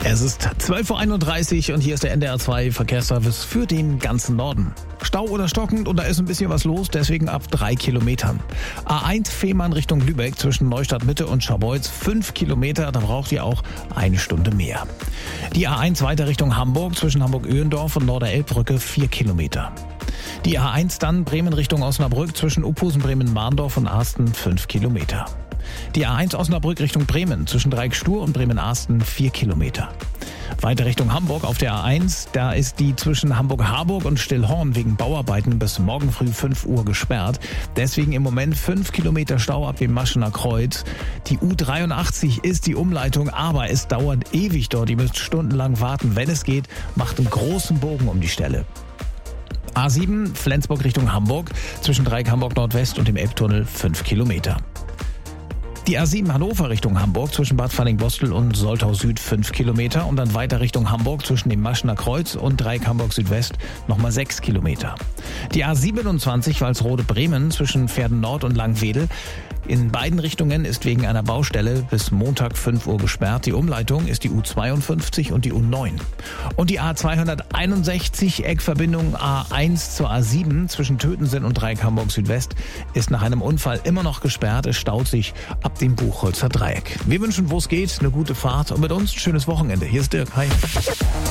Es ist 12.31 Uhr und hier ist der NDR 2 Verkehrsservice für den ganzen Norden. Stau oder stockend und da ist ein bisschen was los, deswegen ab 3 Kilometern. A1 Fehmarn Richtung Lübeck zwischen Neustadt Mitte und Scharbeutz 5 Kilometer, da braucht ihr auch eine Stunde mehr. Die A1 weiter Richtung Hamburg zwischen Hamburg-Öhendorf und Norderelbbrücke 4 Kilometer. Die A1 dann Bremen Richtung Osnabrück zwischen Uphusen, Bremen-Mahndorf und Arsten 5 Kilometer. Die A1 Osnabrück Richtung Bremen zwischen Dreieck-Stur und Bremen-Arsten 4 Kilometer. Weiter Richtung Hamburg auf der A1, da ist die zwischen Hamburg-Harburg und Stillhorn wegen Bauarbeiten bis morgen früh 5 Uhr gesperrt. Deswegen im Moment 5 Kilometer Stau ab dem Maschener Kreuz. Die U83 ist die Umleitung, aber es dauert ewig dort. Ihr müsst stundenlang warten. Wenn es geht, macht einen großen Bogen um die Stelle. A7 Flensburg Richtung Hamburg zwischen Dreieck Hamburg Nordwest und dem Elbtunnel 5 Kilometer. Die A7 Hannover Richtung Hamburg zwischen Bad Falling-Bostel und Soltau Süd 5 Kilometer und dann weiter Richtung Hamburg zwischen dem Maschener Kreuz und Dreieck Hamburg Südwest nochmal 6 Kilometer. Die A27 Walsrode Bremen zwischen Pferden Nord und Langwedel. In beiden Richtungen ist wegen einer Baustelle bis Montag 5 Uhr gesperrt. Die Umleitung ist die U52 und die U9. Und die A261 Eckverbindung A1 zur A7 zwischen Tötensen und Dreieck Hamburg Südwest ist nach einem Unfall immer noch gesperrt. Es staut sich ab dem Buchholzer Dreieck. Wir wünschen, wo es geht, eine gute Fahrt und mit uns ein schönes Wochenende. Hier ist Dirk. Hi.